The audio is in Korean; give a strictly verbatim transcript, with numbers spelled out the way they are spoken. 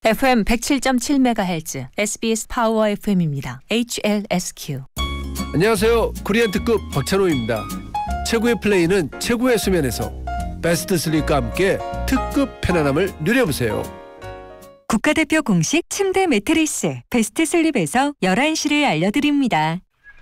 에프엠 백칠 점 칠 메가헤르츠 에스비에스 파워 에프엠입니다. 에이치엘에스큐. 안녕하세요. 코리안 특급 박찬호입니다. 최고의 플레이는 최고의 수면에서 베스트 슬립과 함께 특급 편안함을 누려보세요. 국가대표 공식 침대 매트리스 베스트 슬립에서 열한 시를 알려드립니다.